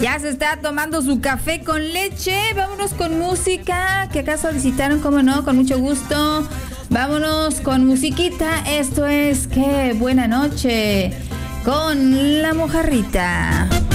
Ya se está tomando su café con leche. Vámonos con música, que acá solicitaron, cómo no, con mucho gusto. Vámonos con musiquita. Esto es Qué Buena Noche con La Mojarrita.